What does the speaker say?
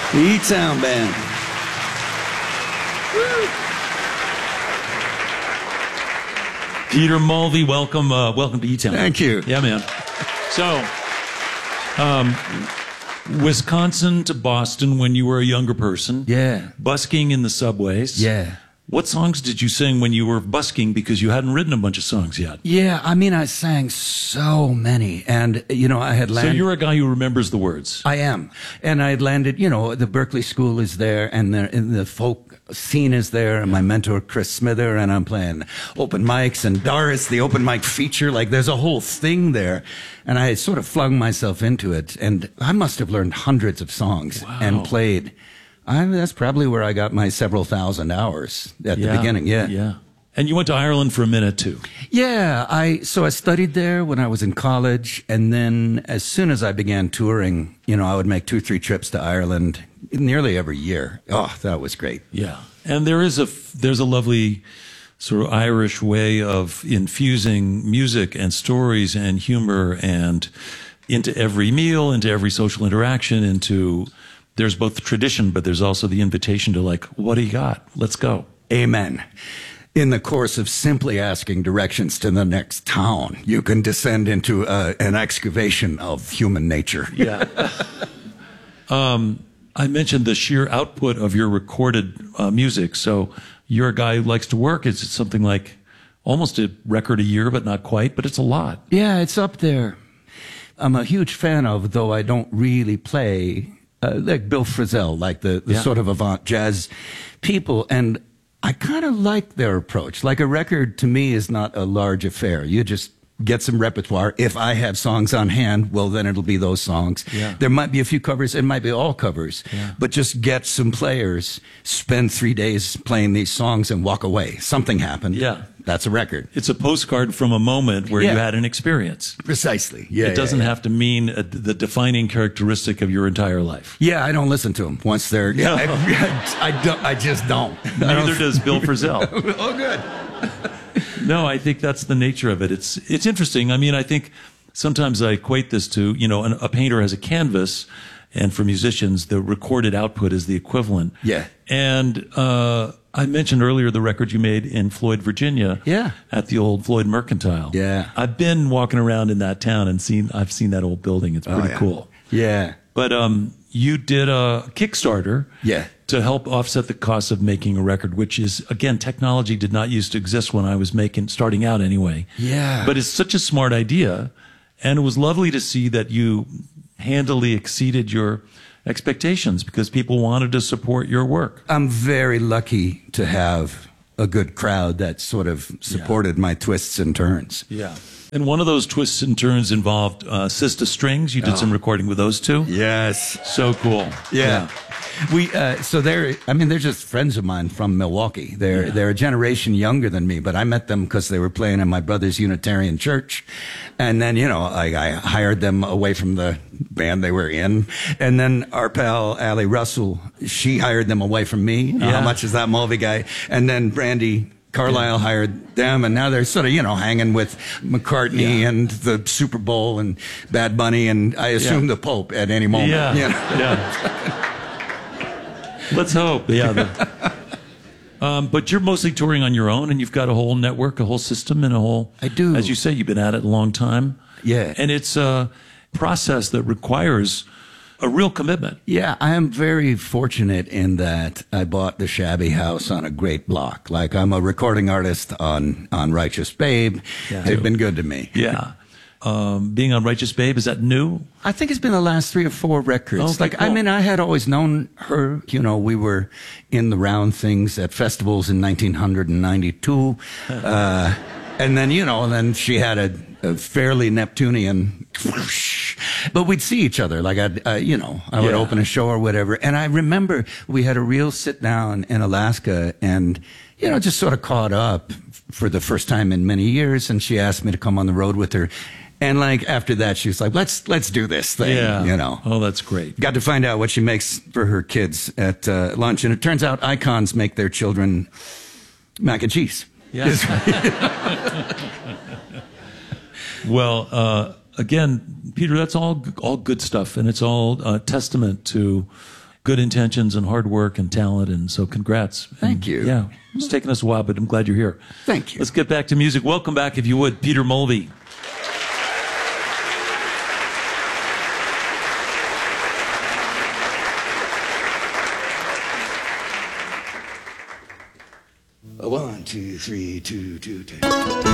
The E-Town Band. Peter Mulvey, welcome to E-Town. Thank you. Yeah, man. So, Wisconsin to Boston when you were a younger person. Yeah. Busking in the subways. Yeah. What songs did you sing when you were busking because you hadn't written a bunch of songs yet? Yeah, I mean, I sang so many, and, you know, I had landed... So you're a guy who remembers the words. I am. And I had landed, you know, the Berkeley School is there, and the folk scene is there, and my mentor, Chris Smither, and I'm playing open mics, and Doris, the open mic feature, like, there's a whole thing there. And I sort of flung myself into it, and I must have learned hundreds of songs and played... that's probably where I got my several thousand hours at the beginning. Yeah. Yeah. And you went to Ireland for a minute too. Yeah. So I studied there when I was in college. And then as soon as I began touring, you know, I would make 2-3 trips to Ireland nearly every year. Oh, that was great. Yeah. And there's a lovely sort of Irish way of infusing music and stories and humor and into every meal, into every social interaction, there's both the tradition, but there's also the invitation to like, what do you got? Let's go. Amen. In the course of simply asking directions to the next town, you can descend into an excavation of human nature. Yeah. I mentioned the sheer output of your recorded music. So you're a guy who likes to work. Is it something like almost a record a year, but not quite, but it's a lot. Yeah, it's up there. I'm a huge fan of, though I don't really play... like Bill Frisell, like the sort of avant jazz people. And I kind of like their approach. Like a record to me is not a large affair. You just get some repertoire. If I have songs on hand, well, then it'll be those songs. Yeah. There might be a few covers. It might be all covers. Yeah. But just get some players, spend 3 days playing these songs and walk away. Something happened. Yeah. That's a record. It's a postcard from a moment where you had an experience. Precisely. Yeah. It doesn't have to mean the defining characteristic of your entire life. Yeah, I don't listen to them once they're... No. I just don't. Neither does Bill Frisell. Oh, good. No, I think that's the nature of it. It's interesting. I mean, I think sometimes I equate this to, you know, a painter has a canvas, and for musicians, the recorded output is the equivalent. Yeah. And I mentioned earlier the record you made in Floyd, Virginia. Yeah. At the old Floyd Mercantile. Yeah. I've been walking around in that town and I've seen that old building. It's pretty cool. Yeah. But you did a Kickstarter. Yeah. To help offset the cost of making a record, which is, again, technology did not used to exist when I was starting out anyway. Yeah. But it's such a smart idea. And it was lovely to see that you handily exceeded your expectations because people wanted to support your work. I'm very lucky to have a good crowd that sort of supported my twists and turns. Yeah. And one of those twists and turns involved Sista Strings. You did some recording with those two. Yes. So cool. Yeah. So they're just friends of mine from Milwaukee. They're a generation younger than me, but I met them because they were playing in my brother's Unitarian church. And then, you know, I hired them away from the band they were in. And then our pal, Allie Russell, she hired them away from me. How much is that Mulvey guy? And then Brandy Carlisle hired them, and now they're sort of, you know, hanging with McCartney and the Super Bowl and Bad Bunny, and I assume the Pope at any moment. Yeah. You know? Yeah. Let's hope. Yeah. But you're mostly touring on your own, and you've got a whole network, a whole system, and I do. As you say, you've been at it a long time. Yeah. And it's a process that requires a real commitment. Yeah, I am very fortunate in that I bought the shabby house on a great block. Like, I'm a recording artist on Righteous Babe. Yeah. They've been good to me. Yeah. Being on Righteous Babe, is that new? I think it's been the last 3 or 4 records. Okay, cool. I mean, I had always known her. You know, we were in the round things at festivals in 1992. And then, you know, then she had a fairly Neptunian, but we'd see each other. Like, I would open a show or whatever. And I remember we had a real sit down in Alaska and, you know, just sort of caught up for the first time in many years. And she asked me to come on the road with her. And like after that, she was like, let's do this thing, you know. Oh, that's great. Got to find out what she makes for her kids at lunch. And it turns out icons make their children mac and cheese. Yeah. Well, again, Peter, that's all good stuff, and it's all testament to good intentions and hard work and talent. And so congrats. Thank you. Yeah, it's taken us a while, but I'm glad you're here. Thank you. Let's get back to music. Welcome back, if you would, Peter Mulvey. A 1, 2, 3, 2, 2, 2.